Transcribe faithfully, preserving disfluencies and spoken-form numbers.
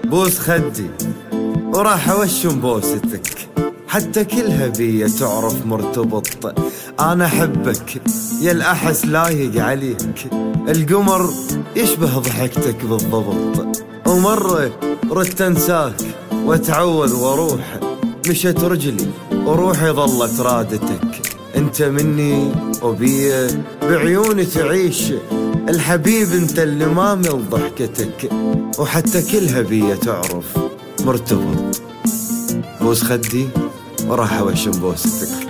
بوس خدي وراح اوشم بوستك، حتى كلها بيا تعرف مرتبط. انا احبك يا الاحس لايق عليك، القمر يشبه ضحكتك بالضبط. ومرة ردت انساك واتعوذ واروح، مشت رجلي وروحي ظلت رادتك. انت مني وبيا بعيوني تعيش، الحبيب انت اللي ما مل ضحكتك، وحتى كلها بيا تعرف مرتبط. بوس خدي وراح اوشم بوستك.